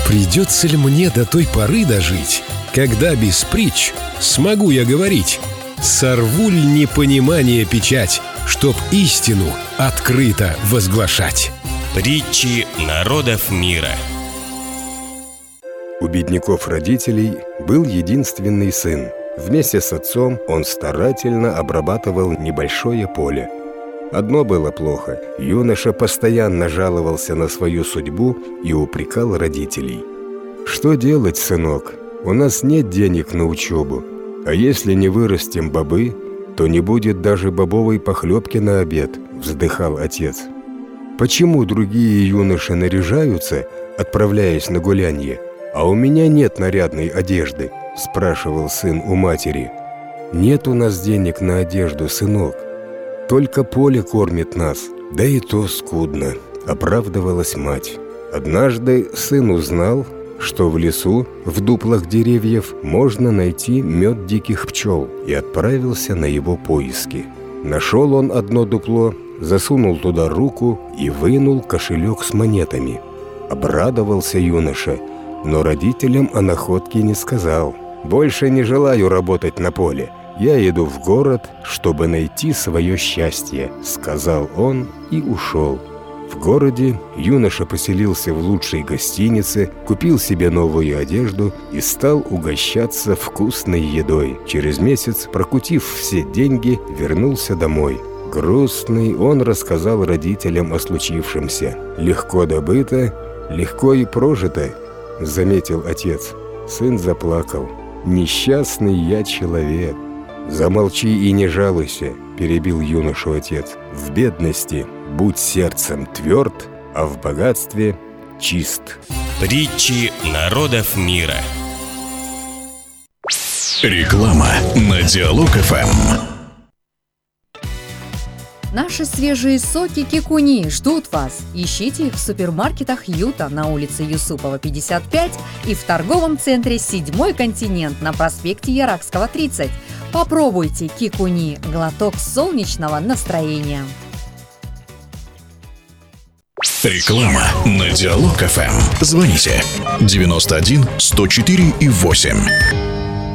Придется ли мне до той поры дожить, когда без притч смогу я говорить? Сорву ль непонимание печать, чтоб истину открыто возглашать? Притчи народов мира. У бедняков родителей был единственный сын. Вместе с отцом он старательно обрабатывал небольшое поле. Одно было плохо. Юноша постоянно жаловался на свою судьбу и упрекал родителей. «Что делать, сынок? У нас нет денег на учебу. А если не вырастим бобы, то не будет даже бобовой похлебки на обед», — вздыхал отец. «Почему другие юноши наряжаются, отправляясь на гулянье, а у меня нет нарядной одежды?» — спрашивал сын у матери. «Нет у нас денег на одежду, сынок. Только поле кормит нас, да и то скудно», — оправдывалась мать. Однажды сын узнал, что в лесу, в дуплах деревьев, можно найти мед диких пчел, и отправился на его поиски. Нашел он одно дупло, засунул туда руку и вынул кошелек с монетами. Обрадовался юноша, но родителям о находке не сказал. «Больше не желаю работать на поле. Я иду в город, чтобы найти свое счастье», — сказал он и ушел. В городе юноша поселился в лучшей гостинице, купил себе новую одежду и стал угощаться вкусной едой. Через месяц, прокутив все деньги, вернулся домой. Грустный, он рассказал родителям о случившемся. «Легко добыто, легко и прожито», — заметил отец. Сын заплакал. «Несчастный я человек». «Замолчи и не жалуйся», — перебил юношу отец. «В бедности будь сердцем тверд, а в богатстве чист». Притчи народов мира. Реклама на Диалог ФМ. Наши свежие соки Кикуни ждут вас. Ищите их в супермаркетах Юта на улице Юсупова, 55 и в торговом центре «Седьмой континент» на проспекте Яракского, 30. Попробуйте Кикуни – глоток солнечного настроения. Реклама на Диалог ФМ. Звоните 91 104 и 8.